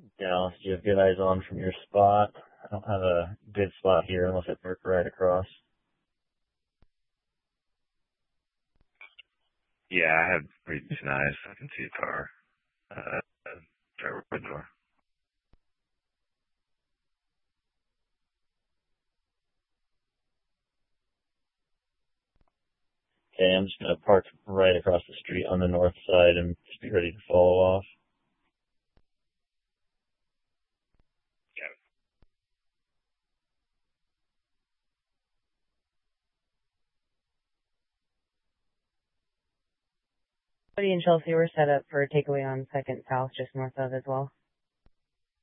Dallas, do you have good eyes on from your spot? I don't have a good spot here unless I park right across. Yeah, I have pretty decent eyes. I can see a car. Driver door. Okay, I'm just gonna park right across the street on the north side and just be ready to follow off. Yeah. Buddy and Chelsea were set up for a takeaway on 2nd South, just north of as well.